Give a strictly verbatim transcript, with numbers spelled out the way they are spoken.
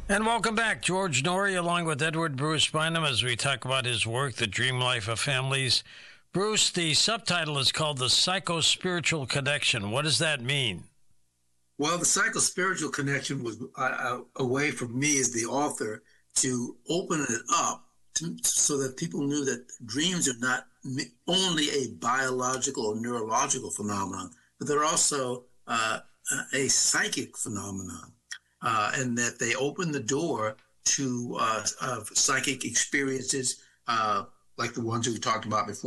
And welcome back, George Noory, along with Edward Bruce Bynum, as we talk about his work, The Dream Life of Families. Bruce, the subtitle is called The Psycho-Spiritual Connection. What does that mean? Well, the psycho-spiritual connection was uh, a way for me as the author to open it up to, so that people knew that dreams are not only a biological or neurological phenomenon, but they're also uh, a psychic phenomenon. Uh, and that they open the door to uh, of psychic experiences uh, like the ones we talked about before.